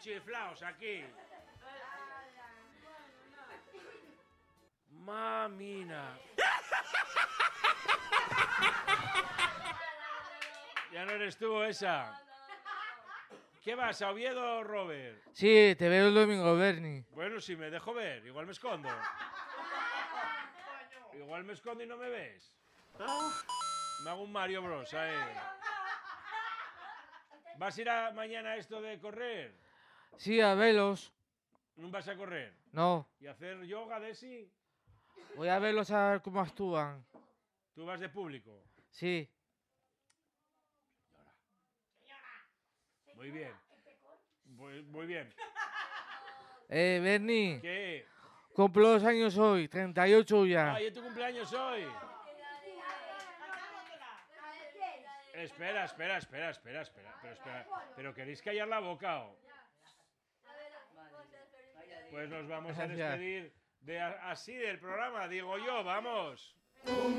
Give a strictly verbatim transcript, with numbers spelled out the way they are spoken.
chiflaos aquí. Mamina. Ya no eres tú esa. ¿Qué vas, a Oviedo, Robert? Sí, te veo el domingo, Bernie. Bueno, si me dejo ver, igual me escondo. Igual me escondo y no me ves. Me hago un Mario Bros. Ahí. ¿Vas a ir a mañana a esto de correr? Sí, a verlos. ¿No vas a correr? No. ¿Y hacer yoga de sí? Voy a verlos a ver cómo actúan. ¿Tú vas de público? Sí. Muy bien. Muy, muy bien. Eh, Bernie. ¿Qué? Cumplo dos años hoy, treinta y ocho ya. ¡Ay, es tu cumpleaños hoy! Espera, espera, espera, espera, espera, pero espera. ¿Pero queréis callar la boca o? Pues nos vamos a Gracias. despedir de a- así del programa, digo yo, vamos.